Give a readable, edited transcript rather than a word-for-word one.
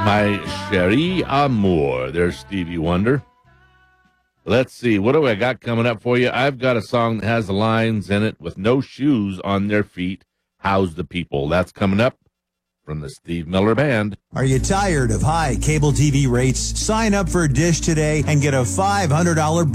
My Cherie Amour. There's Stevie Wonder. Let's see. What do I got coming up for you? I've got a song that has the lines in it with no shoes on their feet. How's the people? That's coming up from the Steve Miller Band. Are you tired of high cable TV rates? Sign up for Dish today and get a $500